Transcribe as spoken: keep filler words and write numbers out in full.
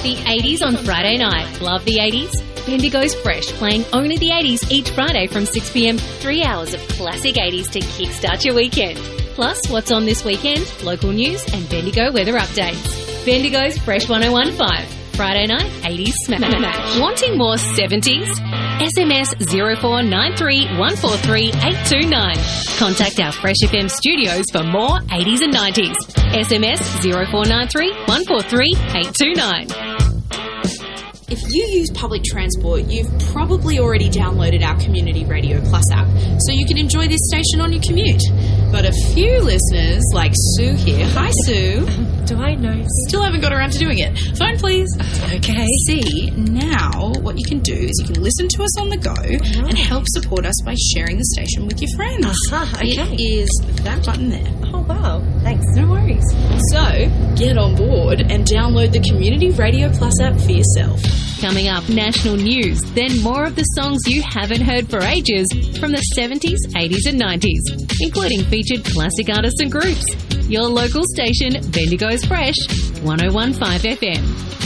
The eighties on Friday night. Love the eighties? Bendigo's Fresh, playing only the eighties each Friday from six p m. Three hours of classic eighties to kickstart your weekend. Plus, what's on this weekend, local news and Bendigo weather updates. Bendigo's Fresh one oh one point five. Friday night, eighties smash. Wanting more seventies? S M S zero four nine three one four three eight two nine. Contact our Fresh F M studios for more eighties and nineties. S M S zero four nine three one four three eight two nine. If you use public transport, you've probably already downloaded our Community Radio Plus app, so you can enjoy this station on your commute. But a few listeners, like Sue here, hi Sue. Do I know? Still haven't got around to doing it. Phone please. Okay. See, now what you can do is you can listen to us on the go oh. and help support us by sharing the station with your friends. Uh-huh, okay. It is that button there. Oh, wow. Thanks. No worries. So, get on board and download the Community Radio Plus app for yourself. Coming up, national news, then more of the songs you haven't heard for ages from the seventies, eighties and nineties, including featured classic artists and groups. Your local station, Bendigo's Fresh, one oh one point five F M.